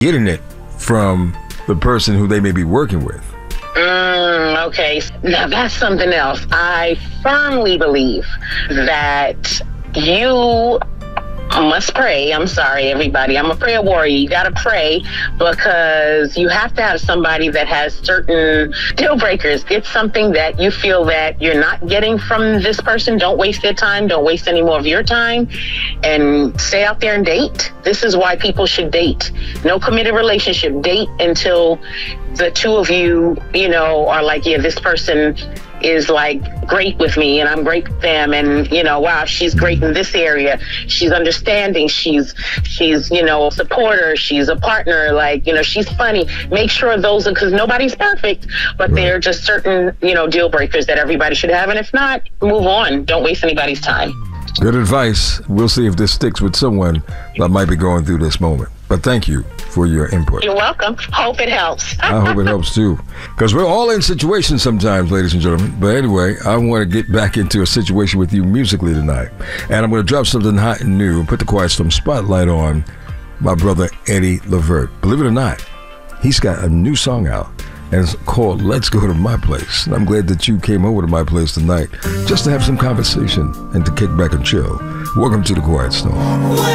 getting it from the person who they may be working with. Okay, now that's something else. I firmly believe that you must pray. I'm sorry, everybody. I'm a prayer warrior. You got to pray because you have to have somebody that has certain deal breakers. It's something that you feel that you're not getting from this person. Don't waste their time. Don't waste any more of your time, and stay out there and date. This is why people should date. No committed relationship. Date until the two of you, are like, yeah, this person is like great with me and I'm great with them, and wow, she's great in this area, she's understanding, she's a supporter, she's a partner, she's funny. Make sure those are, because nobody's perfect, but they're just certain deal breakers that everybody should have, and if not, move on. Don't waste anybody's time. Good advice. We'll see if this sticks with someone that might be going through this moment. But thank you for your input. You're welcome. Hope it helps. I hope it helps too. Because we're all in situations sometimes, ladies and gentlemen. But anyway, I want to get back into a situation with you musically tonight. And I'm going to drop something hot and new and put the Quiet Storm spotlight on my brother Eddie Levert. Believe it or not, he's got a new song out. And it's called Let's Go to My Place. And I'm glad that you came over to my place tonight just to have some conversation and to kick back and chill. Welcome to the Quiet Storm.